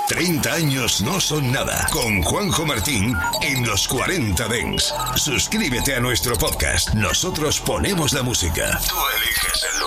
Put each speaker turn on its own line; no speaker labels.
30 años no son nada. Con Juanjo Martín en los 40 Dents. Suscríbete a nuestro podcast. Nosotros ponemos la música. Tú eliges el lugar.